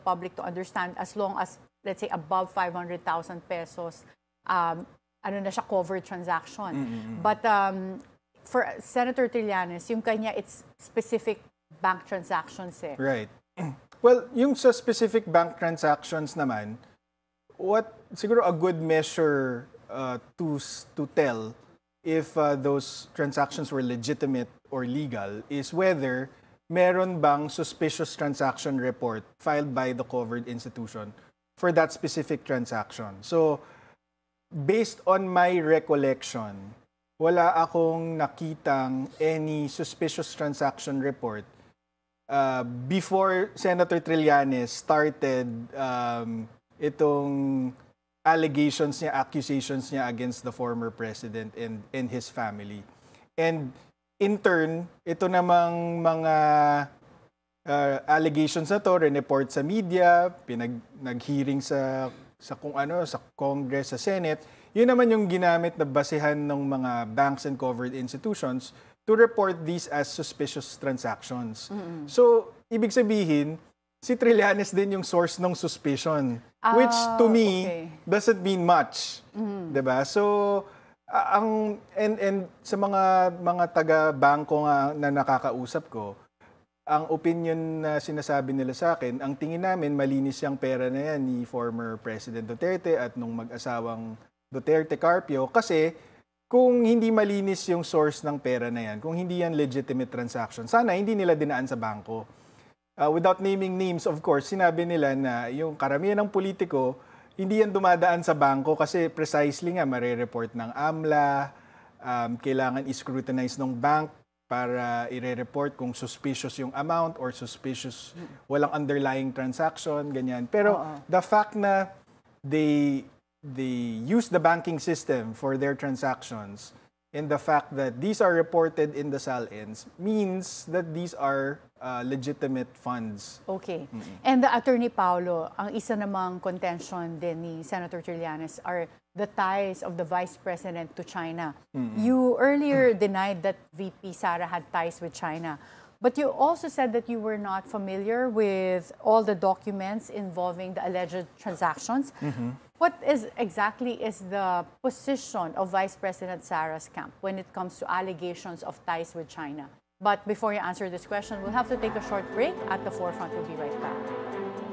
public to understand as long as, let's say, above 500,000 pesos, ano na siya, covered transaction. But for Senator Trillanes, yung kanya, it's specific bank transactions eh. Right. Well, yung sa specific bank transactions naman, siguro a good measure to tell if those transactions were legitimate or legal is whether meron bang suspicious transaction report filed by the covered institution for that specific transaction. So, based on my recollection, wala akong nakitang any suspicious transaction report before Senator Trillanes started itong allegations niya, accusations niya against the former president and his family. And in turn, ito namang mga allegations na to, report sa media, nag-hearing sa kung ano, sa Congress, sa Senate, yun naman yung ginamit na basehan ng mga banks and covered institutions to report these as suspicious transactions. So, ibig sabihin, si Trillanes din yung source ng suspicion, which to me doesn't mean much. Diba? So, and sa mga taga-bangko nga na nakakausap ko, ang opinion na sinasabi nila sa akin, ang tingin namin malinis yung pera na yan ni former President Duterte at nung mag-asawang Duterte Carpio kasi kung hindi malinis yung source ng pera na yan, kung hindi yan legitimate transaction, sana hindi nila dinaan sa bangko. Without naming names, of course, sinabi nila na yung karamihan ng politiko, hindi yan dumadaan sa bangko kasi precisely nga marereport ng AMLA, kailangan i-scrutinize ng bank para i-report kung suspicious yung amount or suspicious walang underlying transaction, ganyan. Pero the fact na they use the banking system for their transactions and the fact that these are reported in the SALINs means that these are legitimate funds. Okay. And the Attorney Paulo, ang isa namang contention din ni Senator Trillanes are the ties of the Vice President to China. You earlier denied that VP Sara had ties with China, but you also said that you were not familiar with all the documents involving the alleged transactions. What exactly is the position of Vice President Sara's camp when it comes to allegations of ties with China? But before you answer this question, we'll have to take a short break. At the Forefront, we'll be right back.